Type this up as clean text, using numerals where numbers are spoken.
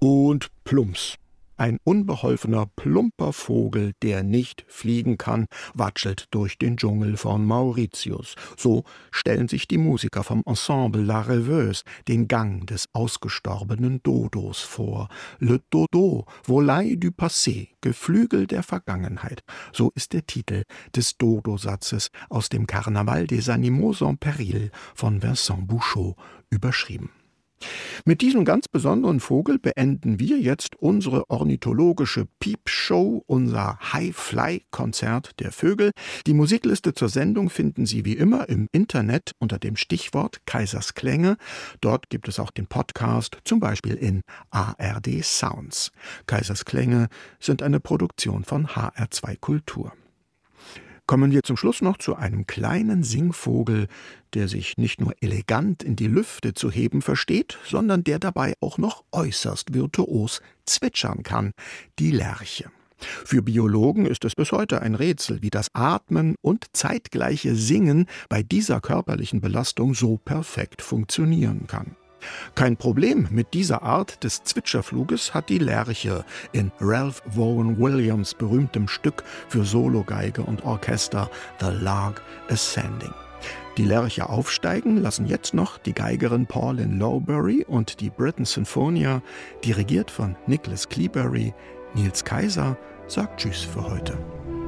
Und plumps. Ein unbeholfener, plumper Vogel, der nicht fliegen kann, watschelt durch den Dschungel von Mauritius. So stellen sich die Musiker vom Ensemble La Rêveuse den Gang des ausgestorbenen Dodos vor. Le Dodo, Volaille du passé, Geflügel der Vergangenheit. So ist der Titel des Dodo-Satzes aus dem Carnaval des Animaux en Péril von Vincent Bouchot überschrieben. Mit diesem ganz besonderen Vogel beenden wir jetzt unsere ornithologische Piepshow, unser High-Fly-Konzert der Vögel. Die Musikliste zur Sendung finden Sie wie immer im Internet unter dem Stichwort Kaisers Klänge. Dort gibt es auch den Podcast, zum Beispiel in ARD Sounds. Kaisers Klänge sind eine Produktion von HR2 Kultur. Kommen wir zum Schluss noch zu einem kleinen Singvogel, der sich nicht nur elegant in die Lüfte zu heben versteht, sondern der dabei auch noch äußerst virtuos zwitschern kann, die Lerche. Für Biologen ist es bis heute ein Rätsel, wie das Atmen und zeitgleiche Singen bei dieser körperlichen Belastung so perfekt funktionieren kann. Kein Problem mit dieser Art des Zwitscherfluges hat die Lerche in Ralph Vaughan Williams' berühmtem Stück für Sologeige und Orchester The Lark Ascending. Die Lerche aufsteigen lassen jetzt noch die Geigerin Pauline Lowbury und die Britten Sinfonia, dirigiert von Nicholas Cleobury. Niels Kaiser sagt Tschüss für heute.